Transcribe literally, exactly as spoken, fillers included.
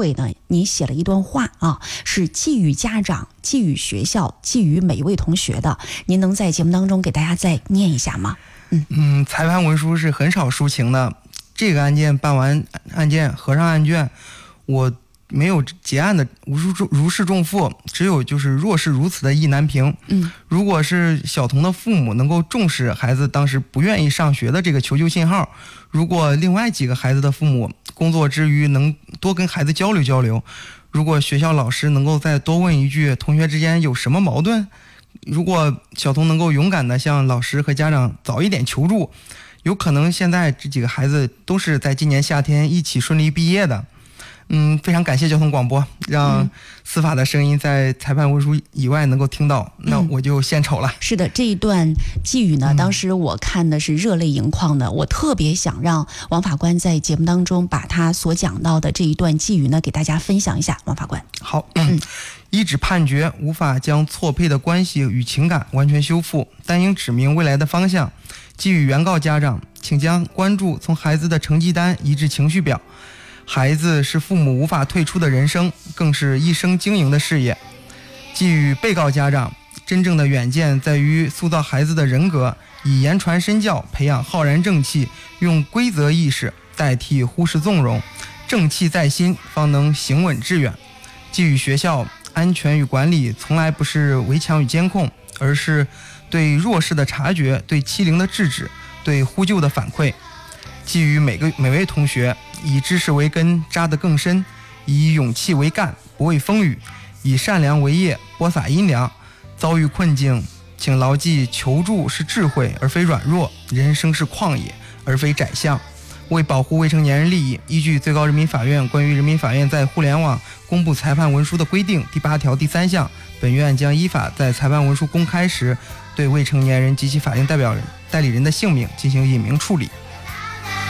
尾呢，你写了一段话啊，是寄予家长、寄予学校、寄予每一位同学的。您能在节目当中给大家再念一下吗？嗯嗯，裁判文书是很少抒情的。这个案件办完案件，合上案卷，我没有结案的如释如释重负，只有就是若是如此的意难平。 嗯， 如果是小童的父母能够重视孩子当时不愿意上学的这个求救信号，如果另外几个孩子的父母工作之余能多跟孩子交流交流，如果学校老师能够再多问一句同学之间有什么矛盾，如果小童能够勇敢的向老师和家长早一点求助，有可能现在这几个孩子都是在今年夏天一起顺利毕业的。嗯，非常感谢交通广播，让司法的声音在裁判文书以外能够听到，嗯、那我就献丑了。 是的，这一段寄语呢，嗯、当时我看的是热泪盈眶的，我特别想让王法官在节目当中把他所讲到的这一段寄语呢，给大家分享一下。王法官， 好，嗯，一纸判决无法将错配的关系与情感完全修复，但应指明未来的方向。寄予原告家长，请将关注从孩子的成绩单移至情绪表。孩子是父母无法退出的人生，更是一生经营的事业。寄予被告家长，真正的远见在于塑造孩子的人格，以言传身教，培养浩然正气，用规则意识代替忽视纵容，正气在心，方能行稳致远。寄予学校，安全与管理从来不是围墙与监控，而是对弱势的察觉，对欺凌的制止，对呼救的反馈。寄予每个每位同学，以知识为根，扎得更深；以勇气为干，不畏风雨；以善良为业，播撒阴凉。遭遇困境，请牢记求助是智慧而非软弱，人生是旷野而非窄巷。为保护未成年人利益，依据最高人民法院关于人民法院在互联网公布裁判文书的规定第八条第三项，本院将依法在裁判文书公开时对未成年人及其法定代表人代理人的姓名进行隐名处理。